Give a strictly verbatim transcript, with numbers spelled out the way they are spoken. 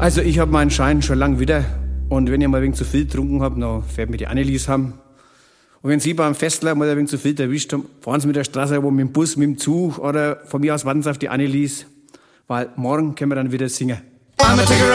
Also ich habe meinen Schein schon lang wieder und wenn ihr mal ein wenig zu viel getrunken habt, dann fährt mir die Annelies haben. Und wenn Sie beim Festler mal ein wenig zu viel erwischt haben, fahren Sie mit der Straße, wo mit dem Bus, mit dem Zug oder von mir aus warten Sie auf die Annelies, weil morgen können wir dann wieder singen.